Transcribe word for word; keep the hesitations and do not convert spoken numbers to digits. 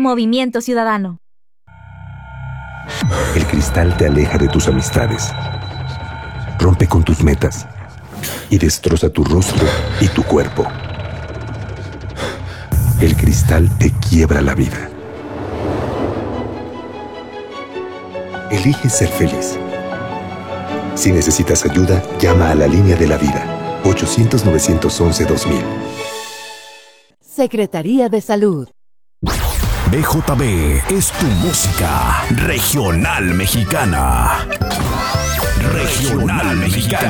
Movimiento Ciudadano. El cristal te aleja de tus amistades, rompe con tus metas y destroza tu rostro y tu cuerpo. El cristal te quiebra la vida. Elige ser feliz. Si necesitas ayuda, llama a la línea de la vida. ochocientos, novecientos once, dos mil. Secretaría de Salud. B J B es tu música regional mexicana. Regional mexicana.